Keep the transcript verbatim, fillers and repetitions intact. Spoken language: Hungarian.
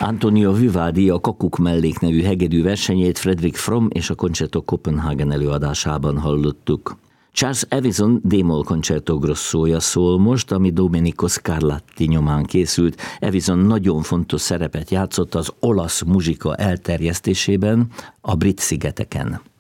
Antonio Vivaldi a Kakuk mellék nevű hegedű versenyét Frederick Fromm és a Concerto Copenhagen előadásában hallottuk. Charles Evison D-moll Concerto Grossója szól most, ami Domenico Scarlatti nyomán készült. Evison nagyon fontos szerepet játszott az olasz muzsika elterjesztésében a Brit-szigeteken.